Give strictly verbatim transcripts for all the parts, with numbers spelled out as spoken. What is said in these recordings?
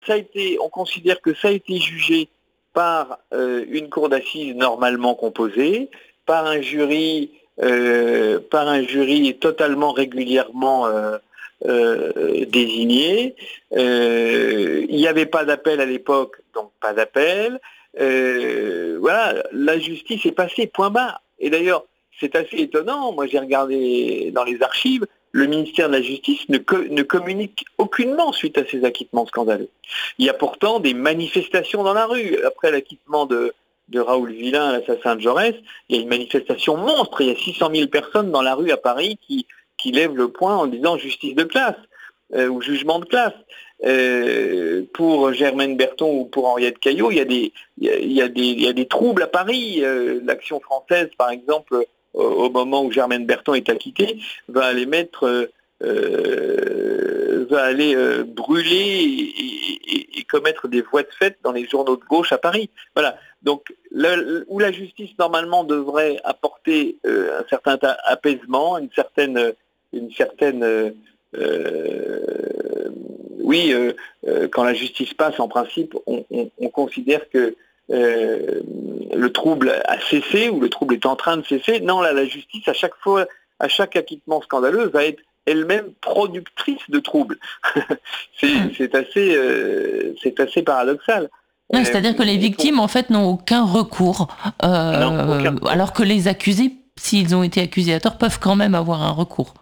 ça a été, on considère que ça a été jugé par euh, une cour d'assises normalement composée, par un jury, euh, par un jury totalement régulièrement euh, euh, désigné. Euh, il n'y avait pas d'appel à l'époque, donc pas d'appel. Euh, voilà, la justice est passée, point barre. Et d'ailleurs, c'est assez étonnant. Moi, j'ai regardé dans les archives. Le ministère de la Justice ne, co- ne communique aucunement suite à ces acquittements scandaleux. Il y a pourtant des manifestations dans la rue. Après l'acquittement de, de Raoul Villain, l'assassin de Jaurès, il y a une manifestation monstre. Il y a six cent mille personnes dans la rue à Paris qui, qui lèvent le poing en disant justice de classe euh, ou jugement de classe. Euh, pour Germaine Berton ou pour Henriette Caillot, il y a des, il y a, il y a des, il y a des troubles à Paris. Euh, L'Action française, par exemple, au moment où Germaine Berton est acquittée, va aller mettre, euh, euh, va aller euh, brûler et, et, et commettre des voies de fait dans les journaux de gauche à Paris. Voilà. Donc, là, où la justice normalement devrait apporter euh, un certain apaisement, une certaine, une certaine, euh, euh, oui, euh, euh, quand la justice passe, en principe, on, on, on considère que Euh, le trouble a cessé ou le trouble est en train de cesser. Non, là, la justice, à chaque fois, à chaque acquittement scandaleux, va être elle-même productrice de troubles. c'est, c'est assez, euh, c'est assez paradoxal. Oui, c'est-à-dire que les Euh, pour... victimes, en fait, n'ont aucun recours, Non, euh, aucun. alors que les accusés, s'ils ont été accusés à tort, peuvent quand même avoir un recours.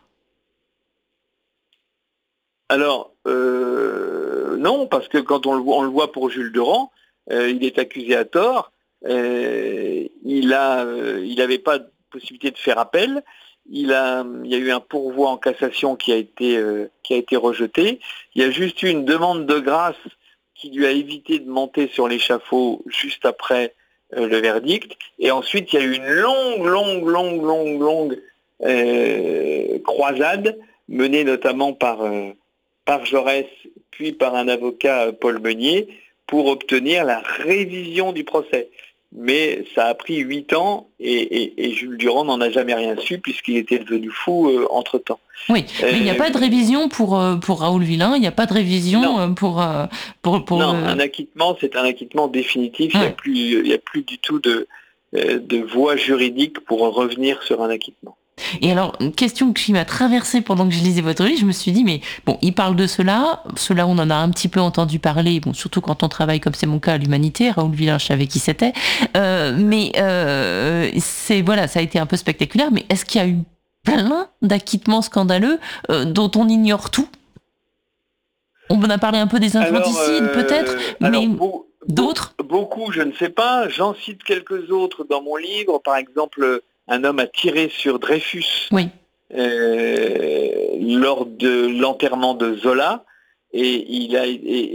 Alors, euh, non, parce que quand on le voit, on le voit pour Jules Durand, euh, il est accusé à tort, euh, il a, euh, il n'avait pas de possibilité de faire appel, il a, il y a eu un pourvoi en cassation qui a été, euh, qui a été rejeté, il y a juste eu une demande de grâce qui lui a évité de monter sur l'échafaud juste après euh, le verdict, et ensuite il y a eu une longue, longue, longue, longue, longue euh, croisade menée notamment par euh, par Jaurès, puis par un avocat, Paul Meunier, pour obtenir la révision du procès. Mais ça a pris huit ans et, et, et Jules Durand n'en a jamais rien su puisqu'il était devenu fou euh, entre-temps. Oui, Euh, mais il n'y a pas de révision pour, euh, pour Raoul Villain, il n'y a pas de révision non, euh, pour... euh, pour, pour non, euh... un acquittement, c'est un acquittement définitif. Il n'y a ouais. plus, il y a plus du tout de, de voie juridique pour revenir sur un acquittement. Et alors, une question qui m'a traversée pendant que je lisais votre livre, je me suis dit, mais bon, il parle de cela, cela on en a un petit peu entendu parler, bon, surtout quand on travaille comme c'est mon cas à l'Humanité, Raoul Villain, je savais qui c'était, euh, mais euh, c'est, voilà, ça a été un peu spectaculaire, mais est-ce qu'il y a eu plein d'acquittements scandaleux euh, dont on ignore tout? On en a parlé un peu des Alors, infanticides, peut-être, euh, mais alors beau, beau, d'autres? beaucoup, je ne sais pas. J'en cite quelques autres dans mon livre. Par exemple, un homme a tiré sur Dreyfus Oui. euh, lors de l'enterrement de Zola, et il a et,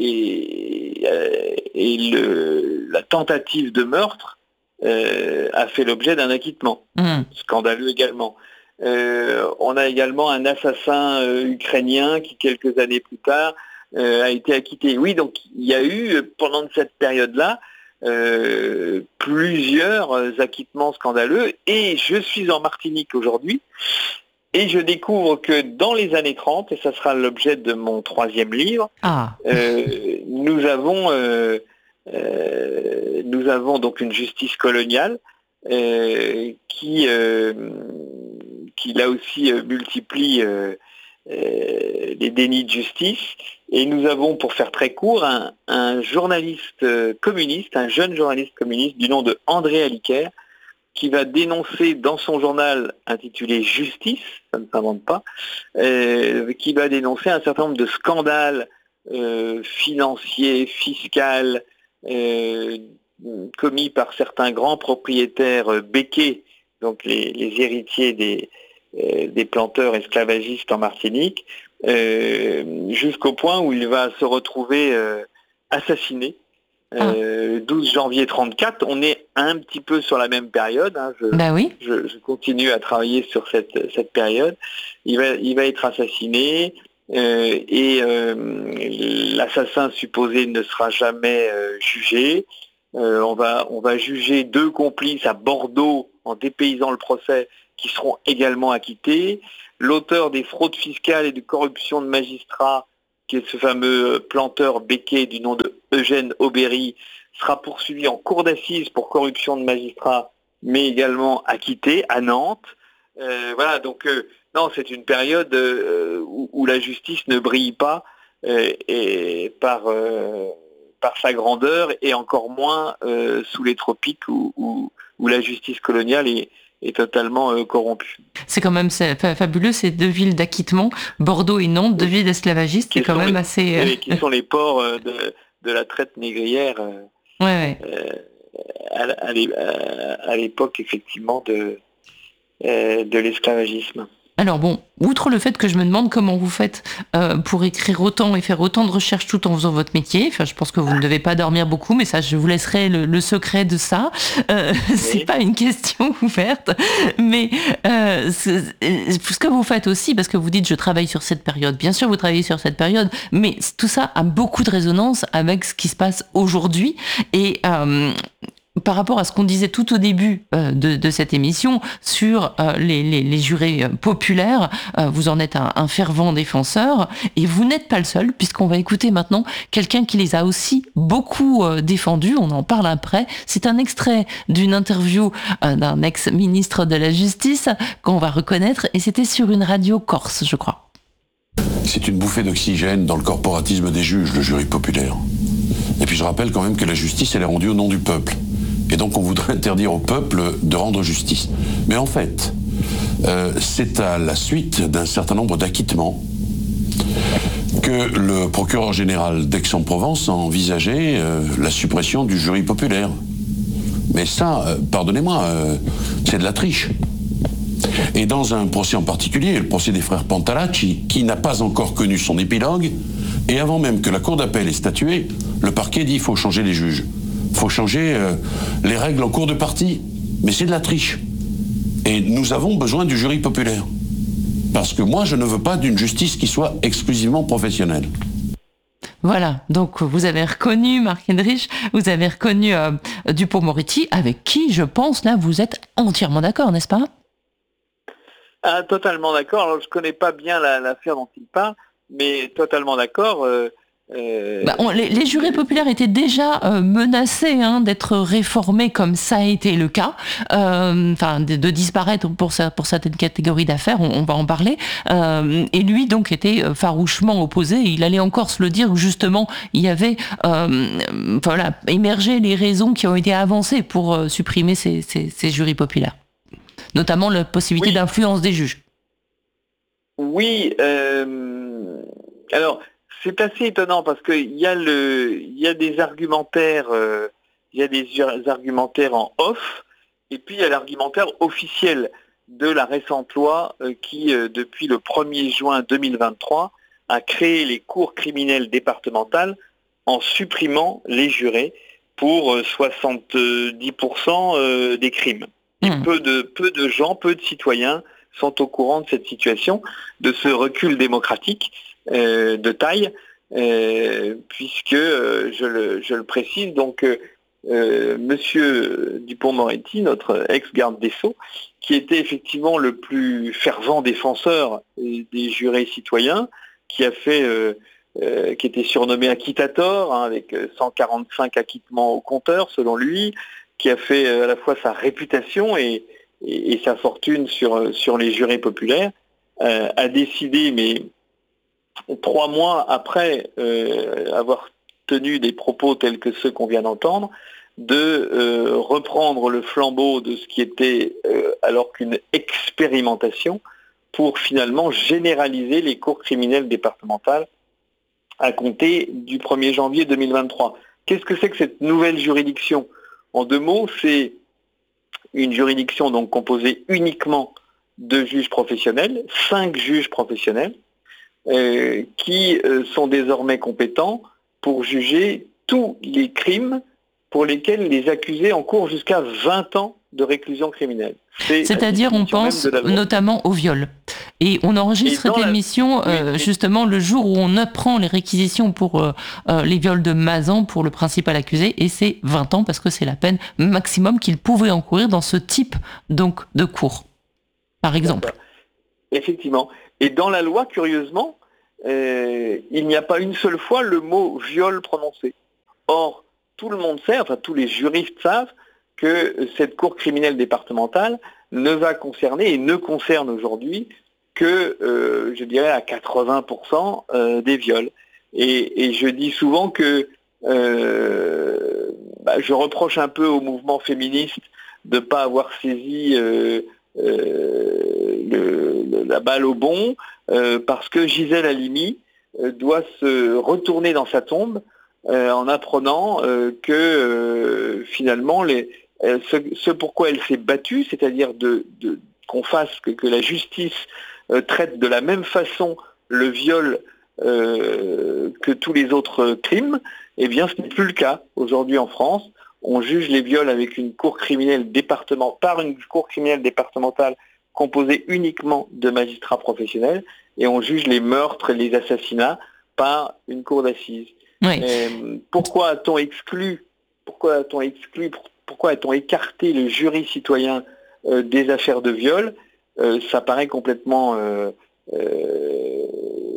et, et le, la tentative de meurtre euh, a fait l'objet d'un acquittement, Mmh. scandaleux également. Euh, on a également un assassin euh, ukrainien qui, quelques années plus tard, euh, a été acquitté. Oui, donc il y a eu, pendant cette période-là, euh, plusieurs acquittements scandaleux, et je suis en Martinique aujourd'hui, et je découvre que dans les années trente, et ça sera l'objet de mon troisième livre, Ah. euh, nous avons, euh, euh, nous avons donc une justice coloniale euh, qui, euh, qui là aussi euh, multiplie euh, euh, les dénis de justice. Et nous avons, pour faire très court, un, un journaliste euh, communiste, un jeune journaliste communiste du nom de André Aliquer, qui va dénoncer dans son journal intitulé Justice, ça ne s'invente pas, euh, qui va dénoncer un certain nombre de scandales euh, financiers, fiscaux, euh, commis par certains grands propriétaires euh, béquets, donc les, les héritiers des, euh, des planteurs esclavagistes en Martinique, euh, jusqu'au point où il va se retrouver euh, assassiné. Ah. Euh, douze janvier trente-quatre, on est un petit peu sur la même période, hein, je, Bah oui. je, je continue à travailler sur cette, cette période. Il va, il va être assassiné euh, et euh, l'assassin supposé ne sera jamais euh, jugé. Euh, on va, on va juger deux complices à Bordeaux en dépaysant le procès qui seront également acquittés. L'auteur des fraudes fiscales et de corruption de magistrats qui est ce fameux planteur béquet du nom de Eugène Aubéry, sera poursuivi en cour d'assises pour corruption de magistrat, mais également acquitté à Nantes. Euh, voilà, donc euh, non, c'est une période euh, où, où la justice ne brille pas euh, et par, euh, par sa grandeur, et encore moins euh, sous les tropiques où, où, où la justice coloniale est, est totalement euh, corrompue. C'est quand même c'est fabuleux, ces deux villes d'acquittement, Bordeaux et Nantes, deux villes esclavagistes, c'est quand même les, assez... Euh... Qui sont les ports de, de la traite négrière euh, ouais, ouais. Euh, à, à l'époque, effectivement, de, euh, de l'esclavagisme. Alors bon, outre le fait que je me demande comment vous faites euh, pour écrire autant et faire autant de recherches tout en faisant votre métier, enfin je pense que vous ne devez pas dormir beaucoup, mais ça je vous laisserai le, le secret de ça. Euh, oui. C'est pas une question ouverte, mais euh, ce que vous faites aussi, parce que vous dites je travaille sur cette période, bien sûr vous travaillez sur cette période, mais tout ça a beaucoup de résonance avec ce qui se passe aujourd'hui et euh, par rapport à ce qu'on disait tout au début euh, de, de cette émission sur euh, les, les, les jurés populaires, euh, vous en êtes un, un fervent défenseur et vous n'êtes pas le seul puisqu'on va écouter maintenant quelqu'un qui les a aussi beaucoup euh, défendus, on en parle après. C'est un extrait d'une interview euh, d'un ex-ministre de la Justice qu'on va reconnaître et c'était sur une radio corse, je crois. C'est une bouffée d'oxygène dans le corporatisme des juges, le jury populaire. Et puis je rappelle quand même que la justice, elle est rendue au nom du peuple. Et donc on voudrait interdire au peuple de rendre justice. Mais en fait, euh, c'est à la suite d'un certain nombre d'acquittements que le procureur général d'Aix-en-Provence a envisagé euh, la suppression du jury populaire. Mais ça, euh, pardonnez-moi, euh, c'est de la triche. Et dans un procès en particulier, le procès des frères Pantalacci, qui n'a pas encore connu son épilogue, et avant même que la cour d'appel ait statué, le parquet dit qu'il faut changer les juges. Il faut changer euh, les règles en cours de partie. Mais c'est de la triche. Et nous avons besoin du jury populaire. Parce que moi, je ne veux pas d'une justice qui soit exclusivement professionnelle. Voilà, donc vous avez reconnu Marc Hendrich, vous avez reconnu euh, Dupond-Moretti, avec qui, je pense, là, vous êtes entièrement d'accord, n'est-ce pas ? Ah, totalement d'accord. Alors, je ne connais pas bien la, l'affaire dont il parle, mais totalement d'accord. Euh, euh... Bah, on, les, les jurés populaires étaient déjà euh, menacés hein, d'être réformés comme ça a été le cas, enfin euh, de, de disparaître pour, ça, pour certaines catégories d'affaires, on, on va en parler. Euh, et lui donc était farouchement opposé. Il allait encore se le dire où justement il y avait euh, voilà, émergé les raisons qui ont été avancées pour euh, supprimer ces, ces, ces jurys populaires, notamment la possibilité oui. d'influence des juges. Oui, euh, alors c'est assez étonnant parce qu'il y a le, il y a des argumentaires, euh, il y a des argumentaires en off, et puis il y a l'argumentaire officiel de la récente loi euh, qui, euh, depuis le premier juin deux mille vingt-trois, a créé les cours criminelles départementales en supprimant les jurés pour euh, soixante-dix pour cent euh, des crimes. Et mmh. peu de, peu de gens, peu de citoyens sont au courant de cette situation, de ce recul démocratique euh, de taille, euh, puisque, euh, je, le, je le précise, donc euh, euh, Monsieur Dupond-Moretti, notre ex-garde des Sceaux, qui était effectivement le plus fervent défenseur des jurés citoyens, qui a fait, euh, euh, qui était surnommé acquittator, hein, avec cent quarante-cinq acquittements au compteur, selon lui, qui a fait à la fois sa réputation et, et, et sa fortune sur, sur les jurés populaires, euh, a décidé, mais trois mois après euh, avoir tenu des propos tels que ceux qu'on vient d'entendre, de euh, reprendre le flambeau de ce qui était euh, alors qu'une expérimentation pour finalement généraliser les cours criminelles départementales à compter du premier janvier deux mille vingt-trois. Qu'est-ce que c'est que cette nouvelle juridiction ? En deux mots, c'est une juridiction donc composée uniquement de juges professionnels, cinq juges professionnels, euh, qui euh, sont désormais compétents pour juger tous les crimes pour lesquels les accusés encourent jusqu'à vingt ans de réclusion criminelle. C'est C'est-à-dire, on pense notamment au viol. Et on enregistre cette la... émission euh, oui, justement le jour où on apprend les réquisitions pour euh, euh, les viols de Mazan pour le principal accusé, et c'est vingt ans parce que c'est la peine maximum qu'il pouvait encourir dans ce type donc de cour, par exemple. Effectivement. Et dans la loi, curieusement, euh, il n'y a pas une seule fois le mot viol prononcé. Or, tout le monde sait, enfin tous les juristes savent, que cette cour criminelle départementale ne va concerner et ne concerne aujourd'hui que, euh, je dirais, à quatre-vingts pour cent euh, des viols. Et, et je dis souvent que euh, bah, je reproche un peu au mouvement féministe de ne pas avoir saisi euh, euh, le, le, la balle au bond, euh, parce que Gisèle Halimi euh, doit se retourner dans sa tombe euh, en apprenant euh, que euh, finalement les, euh, ce, ce pourquoi elle s'est battue, c'est-à-dire de, de, qu'on fasse que, que la justice euh, traite de la même façon le viol euh, que tous les autres crimes, eh bien ce n'est plus le cas aujourd'hui en France. On juge les viols avec une cour criminelle département, par une cour criminelle départementale composée uniquement de magistrats professionnels, et on juge les meurtres et les assassinats par une cour d'assises. Oui. Euh, pourquoi a-t-on exclu, pourquoi a-t-on exclu, pourquoi a-t-on écarté le jury citoyen euh, des affaires de viol? euh, Ça paraît complètement euh, euh,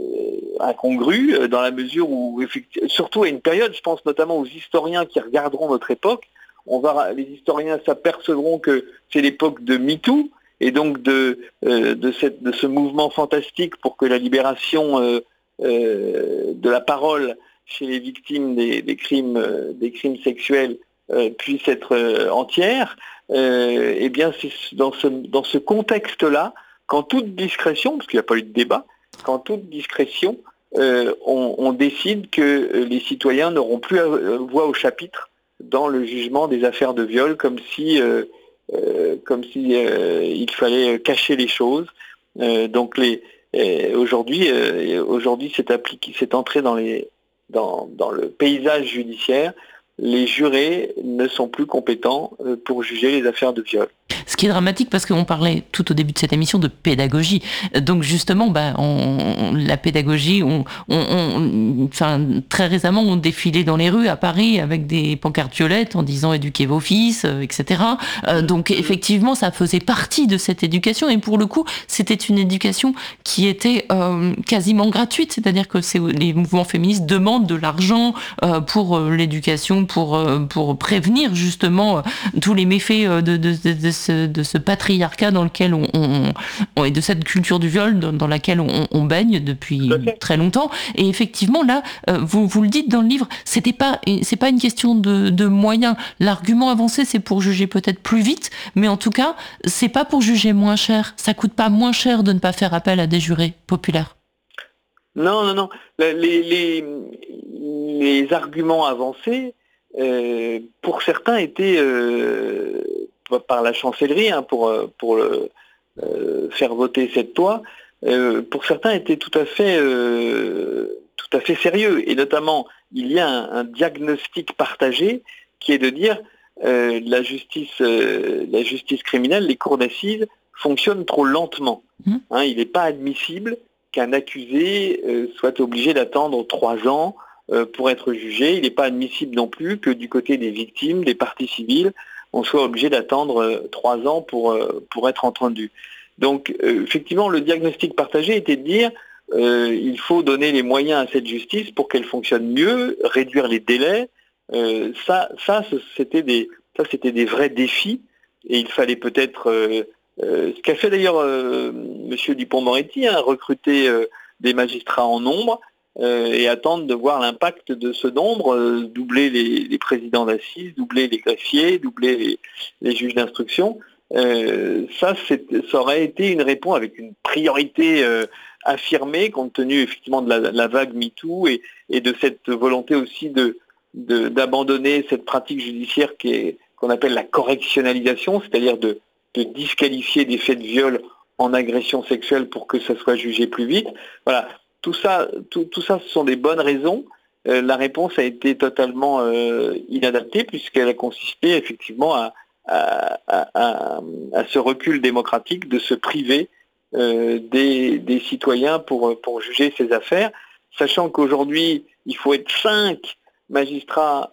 incongru, dans la mesure où, surtout à une période, je pense notamment aux historiens qui regarderont notre époque, on va, les historiens s'apercevront que c'est l'époque de MeToo, et donc de, euh, de, cette, de ce mouvement fantastique pour que la libération euh, euh, de la parole chez les victimes des, des, crimes, euh, des crimes sexuels euh, puisse être euh, entière. Euh, et bien c'est dans ce, dans ce contexte-là, qu'en toute discrétion, parce qu'il n'y a pas eu de débat, qu'en toute discrétion, euh, on, on décide que les citoyens n'auront plus voix au chapitre dans le jugement des affaires de viol, comme si, euh, euh, comme si euh, il fallait cacher les choses. Euh, donc les, euh, aujourd'hui, euh, aujourd'hui, c'est appliqué, c'est entré dans les, dans, dans le paysage judiciaire. Les jurés ne sont plus compétents pour juger les affaires de viol. Ce qui est dramatique parce qu'on parlait tout au début de cette émission de pédagogie. Donc justement, bah, on, on, la pédagogie, on, on, on, enfin, très récemment, on défilait dans les rues à Paris avec des pancartes violettes en disant « éduquez vos fils euh, », et cetera. Euh, donc effectivement, ça faisait partie de cette éducation et pour le coup, c'était une éducation qui était euh, quasiment gratuite. C'est-à-dire que c'est, les mouvements féministes demandent de l'argent euh, pour euh, l'éducation, pour, euh, pour prévenir justement euh, tous les méfaits euh, de, de, de, de ce de ce patriarcat dans lequel on, on, on et de cette culture du viol dans, dans laquelle on, on baigne depuis très longtemps. Et effectivement, là, euh, vous, vous le dites dans le livre, c'était pas, c'est pas une question de, de moyens. L'argument avancé, c'est pour juger peut-être plus vite, mais en tout cas, c'est pas pour juger moins cher. Ça coûte pas moins cher de ne pas faire appel à des jurés populaires. Non, non, non. Les, les, les arguments avancés, euh, pour certains, étaient euh, par la chancellerie, hein, pour, pour le, euh, faire voter cette loi, euh, pour certains étaient tout à fait, euh, tout à fait sérieux. Et notamment, il y a un, un diagnostic partagé qui est de dire euh, la justice, euh, la justice criminelle, les cours d'assises fonctionnent trop lentement. Mmh. Hein, il n'est pas admissible qu'un accusé euh, soit obligé d'attendre trois ans euh, pour être jugé. Il n'est pas admissible non plus que du côté des victimes, des parties civiles, on soit obligé d'attendre euh, trois ans pour, euh, pour être entendu. Donc, euh, effectivement, le diagnostic partagé était de dire euh, il faut donner les moyens à cette justice pour qu'elle fonctionne mieux, réduire les délais. Euh, ça, ça, c'était des, ça, c'était des vrais défis, et il fallait peut-être, euh, euh, ce qu'a fait d'ailleurs euh, M. Dupond-Moretti, hein, recruter euh, des magistrats en nombre, Euh, et attendre de voir l'impact de ce nombre, euh, doubler les, les présidents d'assises, doubler les greffiers, doubler les, les juges d'instruction. Euh, ça, c'est, ça aurait été une réponse avec une priorité euh, affirmée, compte tenu effectivement de la, la vague MeToo et, et de cette volonté aussi de, de, d'abandonner cette pratique judiciaire qui est, qu'on appelle la correctionnalisation, c'est-à-dire de, de disqualifier des faits de viol en agression sexuelle pour que ça soit jugé plus vite. Voilà. Tout ça, tout, tout ça, ce sont des bonnes raisons. Euh, la réponse a été totalement euh, inadaptée puisqu'elle a consisté effectivement à, à, à, à ce recul démocratique de se priver euh, des, des citoyens pour, pour juger ces affaires, sachant qu'aujourd'hui, il faut être cinq magistrats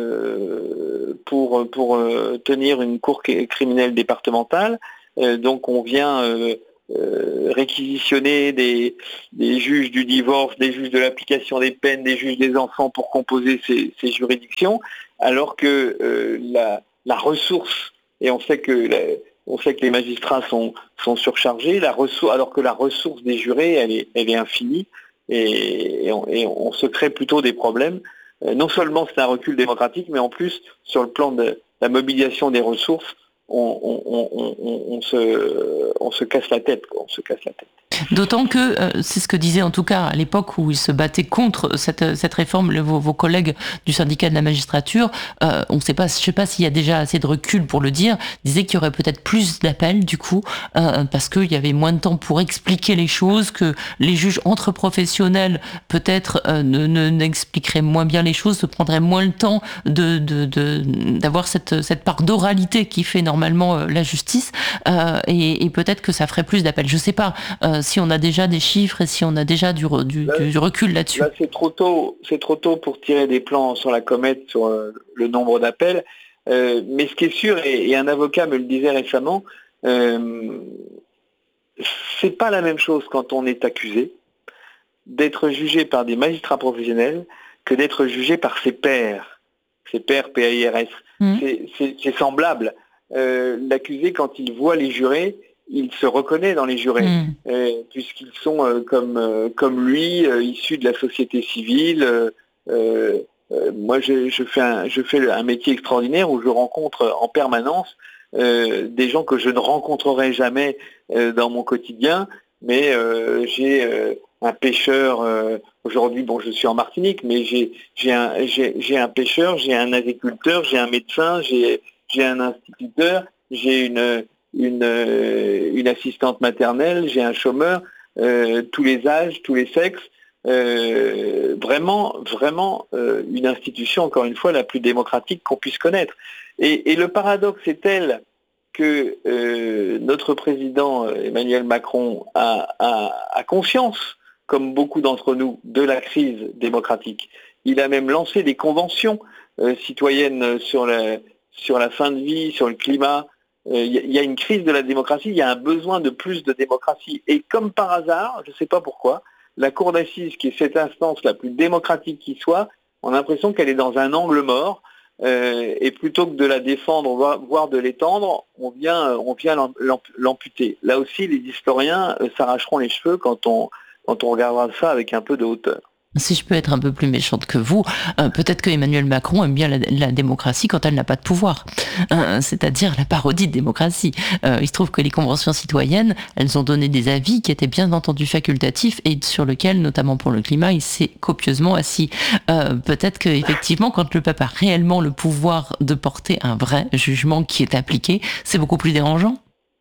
euh, pour, pour euh, tenir une cour criminelle départementale. Euh, donc on vient... Euh, euh, réquisitionner des, des juges du divorce, des juges de l'application des peines, des juges des enfants pour composer ces, ces juridictions, alors que euh, la, la ressource, et on sait que la, on sait que les magistrats sont, sont surchargés, la ressource, alors que la ressource des jurés, elle est, elle est infinie, et, et, on, et on se crée plutôt des problèmes. Euh, non seulement c'est un recul démocratique, mais en plus, sur le plan de la mobilisation des ressources, on, on, on, on, on, se, on se casse la tête, quoi, on se casse la tête. D'autant que, euh, c'est ce que disaient en tout cas à l'époque où ils se battaient contre cette, cette réforme, le, vos, vos collègues du syndicat de la magistrature, euh, on sait pas, je ne sais pas s'il y a déjà assez de recul pour le dire, disaient qu'il y aurait peut-être plus d'appels du coup, euh, parce qu'il y avait moins de temps pour expliquer les choses, que les juges entre professionnels peut-être euh, ne, ne, n'expliqueraient moins bien les choses, se prendraient moins le temps de, de, de, d'avoir cette, cette part d'oralité qui fait normalement euh, la justice, euh, et, et peut-être que ça ferait plus d'appels. Je ne sais pas euh, si on a déjà des chiffres et si on a déjà du, du, là, du recul là-dessus. Là, c'est trop tôt, c'est trop tôt pour tirer des plans sur la comète sur euh, le nombre d'appels. Euh, mais ce qui est sûr, et, et un avocat me le disait récemment, euh, c'est pas la même chose quand on est accusé d'être jugé par des magistrats professionnels que d'être jugé par ses pairs, ses pairs P A I R S. Mmh. C'est, c'est, c'est semblable. Euh, l'accusé, quand il voit les jurés, il se reconnaît dans les jurés, mmh. euh, puisqu'ils sont euh, comme, euh, comme lui, euh, issus de la société civile. Euh, euh, moi, je, je, fais un, je fais un métier extraordinaire où je rencontre en permanence euh, des gens que je ne rencontrerai jamais euh, dans mon quotidien, mais euh, j'ai euh, un pêcheur, euh, aujourd'hui, bon, je suis en Martinique, mais j'ai, j'ai, un, j'ai, j'ai un pêcheur, j'ai un agriculteur, j'ai un médecin, j'ai, j'ai un instituteur, j'ai une... Une, euh, une assistante maternelle, j'ai un chômeur, euh, tous les âges, tous les sexes, euh, vraiment, vraiment euh, une institution, encore une fois, la plus démocratique qu'on puisse connaître. Et, et le paradoxe est tel que euh, notre président Emmanuel Macron a, a, a conscience, comme beaucoup d'entre nous, de la crise démocratique. Il a même lancé des conventions euh, citoyennes sur la, sur la fin de vie, sur le climat. Il euh, y a une crise de la démocratie, il y a un besoin de plus de démocratie. Et comme par hasard, je ne sais pas pourquoi, la Cour d'assises, qui est cette instance la plus démocratique qui soit, on a l'impression qu'elle est dans un angle mort. Euh, et plutôt que de la défendre, voire de l'étendre, on vient, on vient l'amputer. Là aussi, les historiens euh, s'arracheront les cheveux quand on, quand on regardera ça avec un peu de hauteur. Si je peux être un peu plus méchante que vous, euh, peut-être que Emmanuel Macron aime bien la, la démocratie quand elle n'a pas de pouvoir, euh, c'est-à-dire la parodie de démocratie. Euh, il se trouve que les conventions citoyennes, elles ont donné des avis qui étaient bien entendu facultatifs et sur lesquels, notamment pour le climat, il s'est copieusement assis. Euh, peut-être qu'effectivement, quand le peuple a réellement le pouvoir de porter un vrai jugement qui est appliqué, c'est beaucoup plus dérangeant.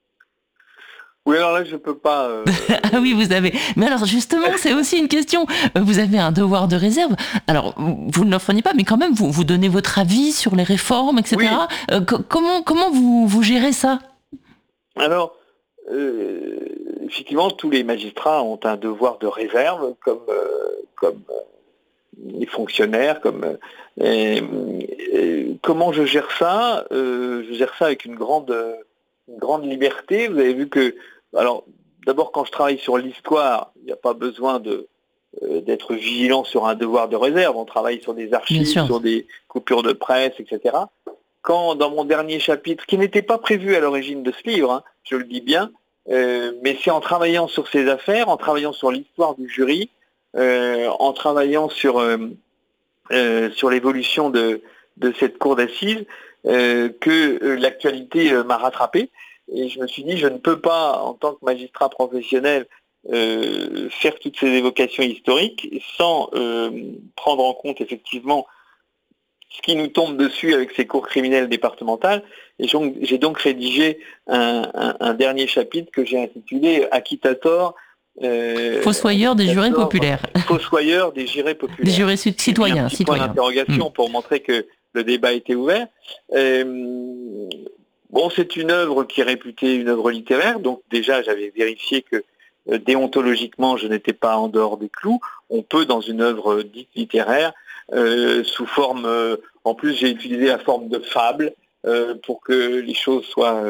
Oui, alors là, je peux pas... Euh... ah oui, vous avez... Mais alors, justement, c'est aussi une question. Vous avez un devoir de réserve. Alors, vous ne l'offreniez pas, mais quand même, vous, vous donnez votre avis sur les réformes, et cetera. Oui. Euh, co- comment, comment vous, vous gérez ça ? Alors, euh, effectivement, tous les magistrats ont un devoir de réserve, comme, euh, comme euh, les fonctionnaires, comme... Euh, et, et, comment je gère ça ? euh, Je gère ça avec une grande, une grande liberté. Vous avez vu que... Alors, d'abord, quand je travaille sur l'histoire, il n'y a pas besoin de, euh, d'être vigilant sur un devoir de réserve. On travaille sur des archives, sur des coupures de presse, et cetera. Quand, dans mon dernier chapitre, qui n'était pas prévu à l'origine de ce livre, hein, je le dis bien, euh, mais c'est en travaillant sur ces affaires, en travaillant sur l'histoire du jury, euh, en travaillant sur, euh, euh, sur l'évolution de, de cette cour d'assises, euh, que euh, l'actualité euh, m'a rattrapé. Et je me suis dit, je ne peux pas, en tant que magistrat professionnel, euh, faire toutes ces évocations historiques sans euh, prendre en compte effectivement ce qui nous tombe dessus avec ces cours criminelles départementales. Et donc, j'ai donc rédigé un, un, un dernier chapitre que j'ai intitulé « Acquittator ». Euh, Fossoyeur des jurés populaires. Fossoyeur des jurés populaires. Des jurés citoyens. Un petit point d'interrogation mmh. pour montrer que le débat était ouvert. Euh, Bon, c'est une œuvre qui est réputée une œuvre littéraire, donc déjà j'avais vérifié que euh, déontologiquement je n'étais pas en dehors des clous. On peut dans une œuvre dite littéraire, euh, sous forme, euh, en plus j'ai utilisé la forme de fable euh, pour que les choses soient, euh,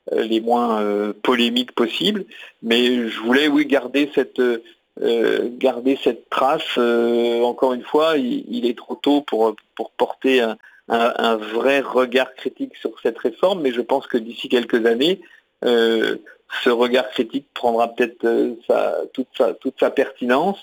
euh, les moins euh, polémiques possibles. Mais je voulais, oui, garder cette, euh, garder cette trace. Euh, encore une fois, il, il est trop tôt pour, pour porter un, un, un vrai regard critique sur cette réforme, mais je pense que d'ici quelques années, euh, ce regard critique prendra peut-être euh, sa, toute, sa, toute sa pertinence.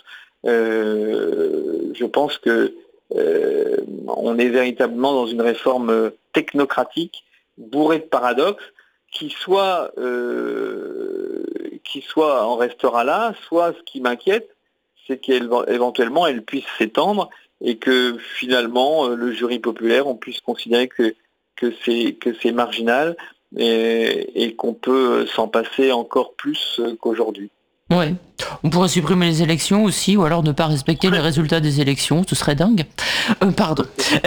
Euh, je pense que euh, on est véritablement dans une réforme technocratique, bourrée de paradoxes, qui soit, euh, qui soit en restera là, soit ce qui m'inquiète, c'est qu'éventuellement elle puisse s'étendre et que finalement le jury populaire, on puisse considérer que, que c'est, que c'est marginal et, et qu'on peut s'en passer encore plus qu'aujourd'hui. Ouais. On pourrait supprimer les élections aussi, ou alors ne pas respecter les résultats des élections, ce serait dingue. Euh, pardon.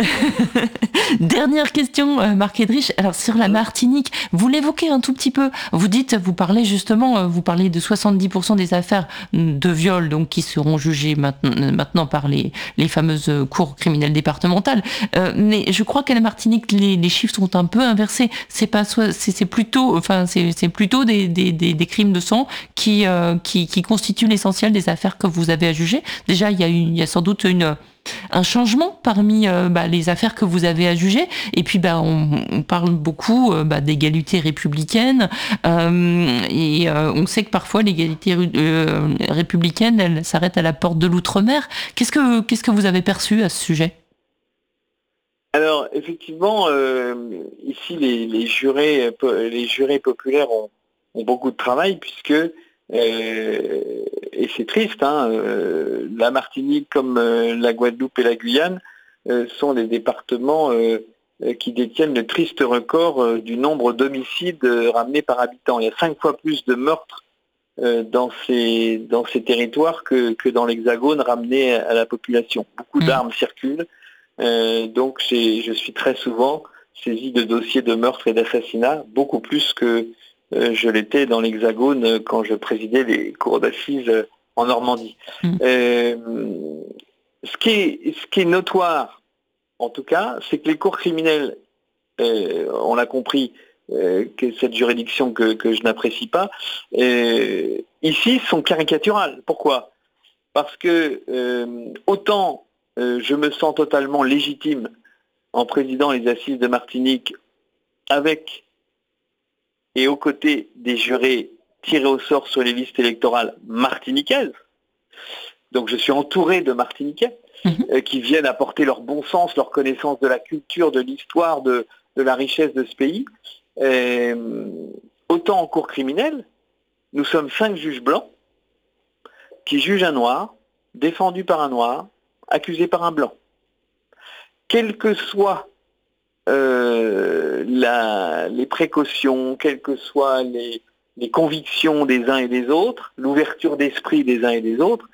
Dernière question, euh, Marc Edrich. Alors sur la Martinique, vous l'évoquez un tout petit peu. Vous dites, vous parlez justement, euh, vous parlez de soixante-dix pour cent des affaires de viol, donc qui seront jugées maintenant, maintenant par les, les fameuses cours criminelles départementales. Euh, mais je crois qu'à la Martinique, les, les chiffres sont un peu inversés. C'est pas, c'est, c'est plutôt, enfin, c'est, c'est plutôt des, des, des, des crimes de sang qui, euh, qui, qui constituent l'essentiel des affaires que vous avez à juger. Déjà, il y a, une, il y a sans doute une, un changement parmi euh, bah, les affaires que vous avez à juger. Et puis, bah, on, on parle beaucoup euh, bah, d'égalité républicaine. Euh, et euh, on sait que parfois, l'égalité euh, républicaine, elle s'arrête à la porte de l'outre-mer. Qu'est-ce que, qu'est-ce que vous avez perçu à ce sujet ? Alors, effectivement, euh, ici, les, les, jurés, les jurés populaires ont, ont beaucoup de travail puisque Euh, et c'est triste, hein, euh, la Martinique comme euh, la Guadeloupe et la Guyane euh, sont des départements euh, qui détiennent le triste record euh, du nombre d'homicides euh, ramenés par habitant. Il y a cinq fois plus de meurtres euh, dans, ces, dans ces territoires que, que dans l'Hexagone ramenés à la population. Beaucoup mmh. d'armes circulent, euh, donc je suis très souvent saisi de dossiers de meurtres et d'assassinats, beaucoup plus que je l'étais dans l'Hexagone quand je présidais les cours d'assises en Normandie. Mmh. Euh, ce, qui est, ce qui est notoire, en tout cas, c'est que les cours criminelles, euh, on l'a compris, euh, que cette juridiction que, que je n'apprécie pas, euh, ici sont caricaturales. Pourquoi ? Parce que euh, autant euh, je me sens totalement légitime en présidant les assises de Martinique avec et aux côtés des jurés tirés au sort sur les listes électorales martiniquaises. Donc je suis entouré de Martiniquais mmh. euh, qui viennent apporter leur bon sens, leur connaissance de la culture, de l'histoire, de, de la richesse de ce pays. Et, autant en cour criminelle, nous sommes cinq juges blancs qui jugent un noir, défendu par un noir, accusé par un blanc. Quel que soit Euh, la, les précautions, quelles que soient les, les convictions des uns et des autres, l'ouverture d'esprit des uns et des autres,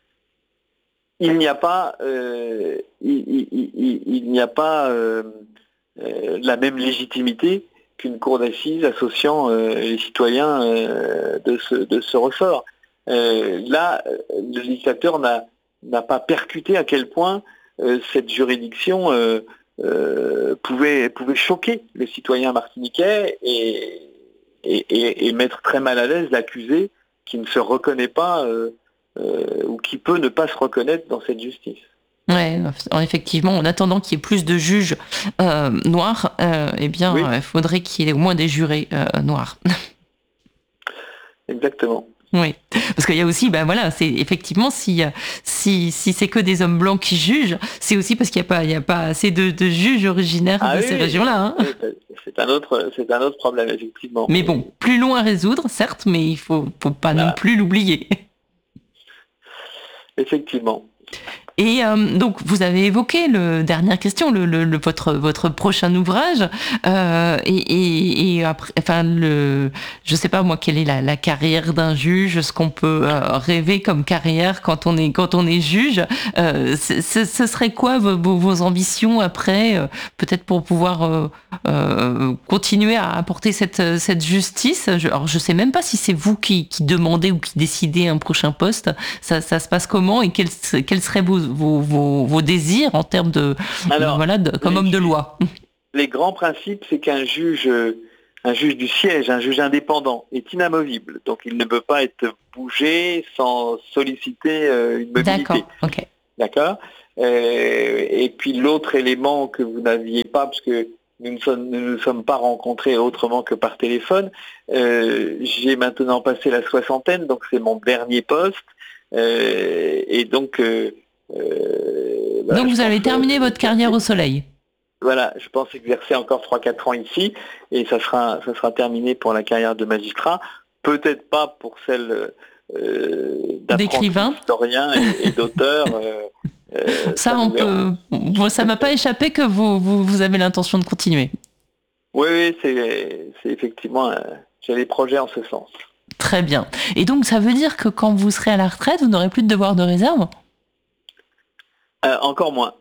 il n'y a pas, euh, il, il, il, il n'y a pas euh, euh, la même légitimité qu'une cour d'assises associant euh, les citoyens euh, de, ce, de ce ressort. Euh, là, le législateur n'a, n'a pas percuté à quel point euh, cette juridiction euh, Euh, pouvait, pouvait choquer les citoyens martiniquais et, et, et, et mettre très mal à l'aise l'accusé qui ne se reconnaît pas euh, euh, ou qui peut ne pas se reconnaître dans cette justice. Ouais, effectivement, en attendant qu'il y ait plus de juges euh, noirs, euh, eh bien, il oui. euh, faudrait qu'il y ait au moins des jurés euh, noirs. Exactement. Oui, parce qu'il y a aussi, ben voilà, c'est effectivement si si si c'est que des hommes blancs qui jugent, c'est aussi parce qu'il n'y a pas il y a pas assez de, de juges originaires ah de oui, ces régions-là. Hein. C'est un autre c'est un autre problème effectivement. Mais bon, plus long à résoudre, certes, mais il faut faut pas voilà. non plus l'oublier. Effectivement. Et euh, donc, vous avez évoqué le dernière question, le, le, le votre votre prochain ouvrage, euh, et, et, et après, enfin le, je sais pas moi quelle est la, la carrière d'un juge, ce qu'on peut euh, rêver comme carrière quand on est quand on est juge. Euh, ce, ce serait quoi vos, vos ambitions après, euh, peut-être pour pouvoir euh, euh, continuer à apporter cette cette justice. Je, alors je sais même pas si c'est vous qui, qui demandez ou qui décidez un prochain poste. Ça, ça se passe comment et quels quels seraient vos Vos, vos, vos désirs en termes de, Alors, voilà, de comme homme de loi. Les grands principes, c'est qu'un juge un juge du siège, un juge indépendant, est inamovible. Donc il ne peut pas être bougé sans solliciter euh, une mobilité. D'accord, ok. D'accord. Euh, et puis l'autre élément que vous n'aviez pas, parce que nous ne sommes, nous ne sommes pas rencontrés autrement que par téléphone, euh, j'ai maintenant passé la soixantaine, donc c'est mon dernier poste. Euh, et donc... Euh, euh, bah, donc vous allez que, terminer votre carrière au soleil. Voilà, je pense exercer encore trois quatre ans ici, et ça sera, ça sera terminé pour la carrière de magistrat. Peut-être pas pour celle euh, d'apprenti historien et, et d'auteur. Euh, euh, ça, ça on peut. Bon, ça m'a pas échappé que vous, vous, vous avez l'intention de continuer. Oui, oui, c'est, c'est effectivement. Euh, j'ai des projets en ce sens. Très bien. Et donc, ça veut dire que quand vous serez à la retraite, vous n'aurez plus de devoir de réserve ? euh, Encore moins.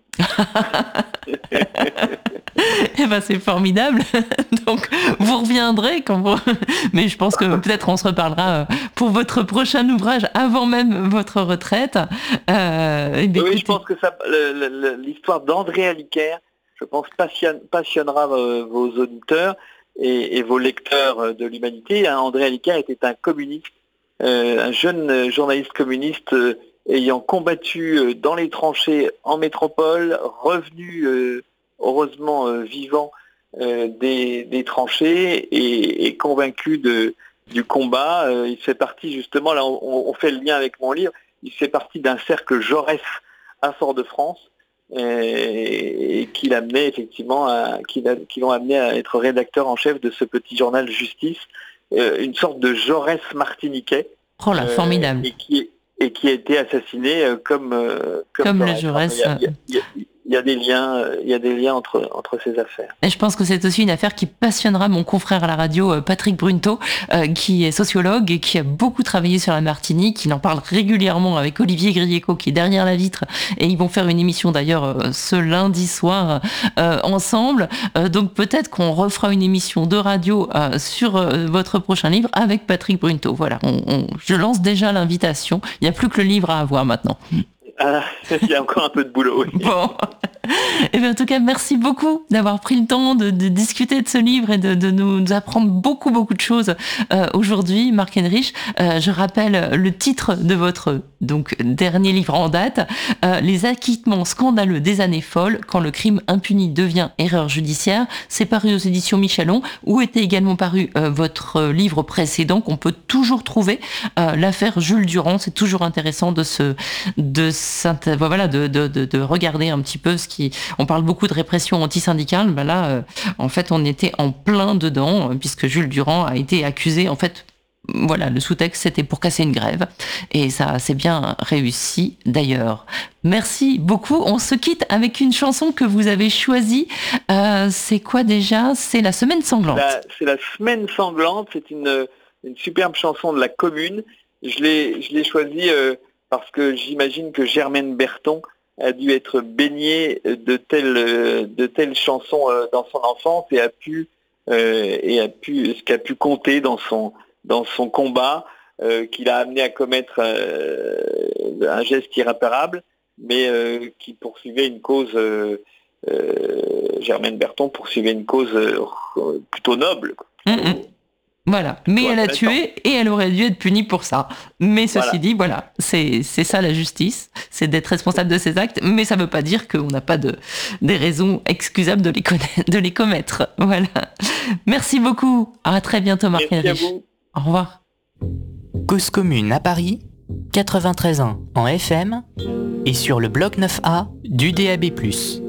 Eh ben c'est formidable. Donc vous reviendrez quand vous. Mais je pense que peut-être on se reparlera pour votre prochain ouvrage avant même votre retraite. Euh, oui, écoutez... je pense que ça, le, le, l'histoire d'André Aliquer, je pense passionne, passionnera vos, vos auditeurs et, et vos lecteurs de l'Humanité. André Aliquer était un communiste, euh, un jeune journaliste communiste. Euh, ayant combattu dans les tranchées en métropole, revenu euh, heureusement euh, vivant euh, des, des tranchées et, et convaincu de, du combat. Euh, il fait partie justement, là on, on fait le lien avec mon livre, il fait partie d'un cercle Jaurès à Fort-de-France et, et qui l'amenait effectivement à, qui, qui l'ont amené à être rédacteur en chef de ce petit journal Justice, euh, une sorte de Jaurès martiniquais. Oh là, formidable. Euh, et qui est et qui a été assassiné euh, comme euh, comme, comme le Jaurès. Il y a, il y a, il y a des liens, il y a des liens entre entre ces affaires. Et je pense que c'est aussi une affaire qui passionnera mon confrère à la radio, Patrick Brunto, euh, qui est sociologue et qui a beaucoup travaillé sur la Martinique. Il en parle régulièrement avec Olivier Grieco, qui est derrière la vitre, et ils vont faire une émission d'ailleurs euh, ce lundi soir euh, ensemble. Euh, donc peut-être qu'on refera une émission de radio euh, sur euh, votre prochain livre avec Patrick Brunto. Voilà, on, on, je lance déjà l'invitation. Il n'y a plus que le livre à avoir maintenant. Ah, il y a encore un peu de boulot. Oui. Bon. Et bien, en tout cas, merci beaucoup d'avoir pris le temps de, de discuter de ce livre et de, de nous apprendre beaucoup, beaucoup de choses euh, aujourd'hui, Marc Henrich. Euh, je rappelle le titre de votre donc dernier livre en date, euh, Les acquittements scandaleux des années folles, quand le crime impuni devient erreur judiciaire. C'est paru aux éditions Michelon, où était également paru euh, votre livre précédent qu'on peut toujours trouver, euh, l'affaire Jules Durand. C'est toujours intéressant de se, de voilà, de, de, de, de regarder un petit peu ce qui. On parle beaucoup de répression antisyndicale, ben là, euh, en fait, on était en plein dedans, puisque Jules Durand a été accusé, en fait. Voilà, le sous-texte, c'était pour casser une grève. Et ça s'est bien réussi, d'ailleurs. Merci beaucoup. On se quitte avec une chanson que vous avez choisie. Euh, c'est quoi déjà ? C'est La Semaine Sanglante. La, c'est La Semaine Sanglante. C'est une, une superbe chanson de la Commune. Je l'ai, je l'ai choisie euh, parce que j'imagine que Germaine Berton a dû être baignée de telles, de telles chansons euh, dans son enfance et a pu, euh, et a pu, ce qu'a pu compter dans son... dans son combat, euh, qui l'a amené à commettre euh, un geste irréparable, mais euh, qui poursuivait une cause, euh, euh, Germaine Berton poursuivait une cause euh, plutôt noble. Plutôt, mmh. Voilà, mais elle a tué et elle aurait dû être punie pour ça. Mais ceci voilà. dit, voilà, c'est, c'est ça la justice, c'est d'être responsable de ses actes, mais ça ne veut pas dire qu'on n'a pas de, des raisons excusables de les, connaître, de les commettre. Voilà. Merci beaucoup, à très bientôt Marc Henrich. Au revoir. Cause commune à Paris, quatre-vingt-treize point un en F M et sur le bloc neuf A du D A B plus.